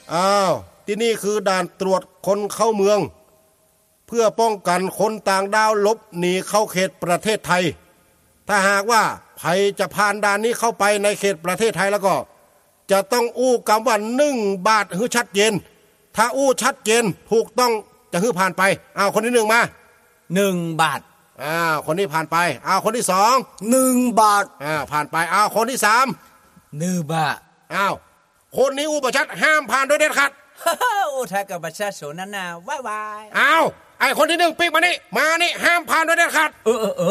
อ้าวที่นี่คือด่านตรวจคนเข้าเมืองเพื่อป้องกันคนต่างดาวหลบหนีเข้าเขตประเทศไทยถ้าหากว่าใครจะผ่านด่านนี้เข้าไปในเขตประเทศไทยแล้วก็จะต้องอู้คำว่า1 บาทให้ชัดเจนถ้าอู้ชัดเจนถูกต้องจะให้ผ่านไปคนที่1มา 1 บาทคนนี้ผ่านไปคนที่2 1 บาทผ่านไปคนที่3 1 บาทคนนี้อู้ประชัดห้ามผ่านโดยเด็ดขาดอู้ถ้ากับประชาชนนั่นน่ะว้ายไอ้คนที่1ปิ๊กมานี่ห้ามผ่านโดยเด็ดขาด